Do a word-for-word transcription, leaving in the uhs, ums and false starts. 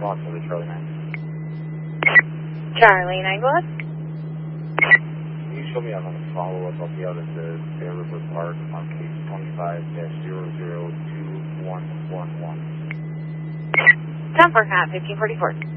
response for the Charlie nine. Charlie nine, go ahead. Can you show me on the follow-up? I'll be out at the Bear River Park on case twenty-five dash zero zero two one one one. ten for Cat, fifteen forty-four.